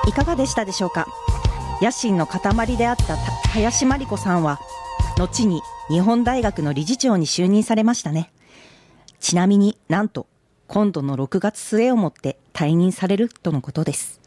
いかがでしたでしょうか。野心の塊であった林真理子さんは後に日本大学の理事長に就任されましたね。ちなみになんと今度の6月末をもって退任されるとのことです。